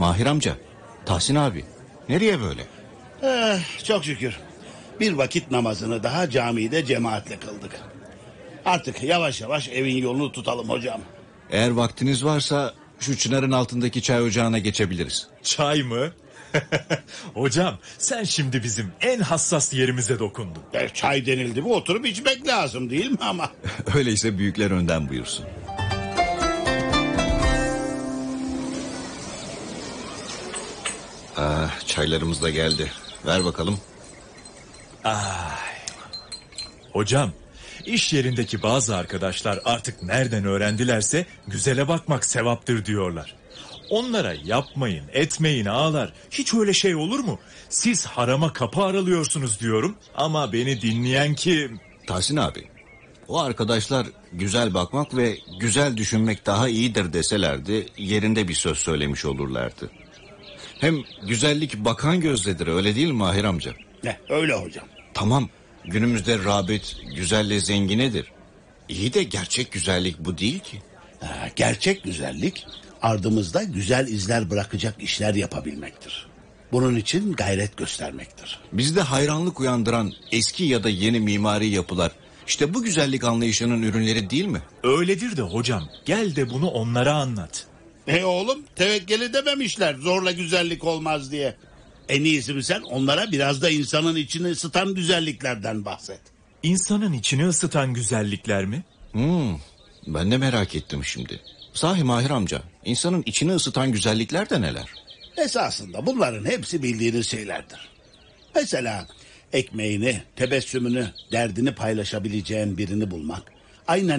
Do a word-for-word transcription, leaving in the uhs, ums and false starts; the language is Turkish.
Mahir amca, Tahsin abi, nereye böyle? Eh, çok şükür. Bir vakit namazını daha camide cemaatle kıldık. Artık yavaş yavaş evin yolunu tutalım hocam. Eğer vaktiniz varsa şu çınarın altındaki çay ocağına geçebiliriz. Çay mı? Hocam sen şimdi bizim en hassas yerimize dokundun. E, çay denildi mi oturup içmek lazım değil mi ama? Öyleyse büyükler önden buyursun. Ah, çaylarımız da geldi. Ver bakalım. Ay. Hocam, iş yerindeki bazı arkadaşlar artık nereden öğrendilerse güzele bakmak sevaptır diyorlar. Onlara yapmayın, etmeyin ağalar. Hiç öyle şey olur mu? Siz harama kapı aralıyorsunuz diyorum ama beni dinleyen kim? Tahsin abi, o arkadaşlar güzel bakmak ve güzel düşünmek daha iyidir deselerdi yerinde bir söz söylemiş olurlardı. Hem güzellik bakan gözledir, öyle değil mi Mahir amca? Ne, öyle hocam. Tamam, günümüzde rağbet güzelle zenginedir. İyi de gerçek güzellik bu değil ki. Ha, gerçek güzellik ardımızda güzel izler bırakacak işler yapabilmektir. Bunun için gayret göstermektir. Bizde hayranlık uyandıran eski ya da yeni mimari yapılar işte bu güzellik anlayışının ürünleri değil mi? Öyledir de hocam, gel de bunu onlara anlat. E oğlum, tevekkeli dememişler zorla güzellik olmaz diye. En iyisi mi sen onlara biraz da insanın içini ısıtan güzelliklerden bahset. İnsanın içini ısıtan güzellikler mi? Hmm, ben de merak ettim şimdi. Sahi Mahir amca, insanın içini ısıtan güzellikler de neler? Esasında bunların hepsi bildiğiniz şeylerdir. Mesela ekmeğini, tebessümünü, derdini paylaşabileceğin birini bulmak. Aynen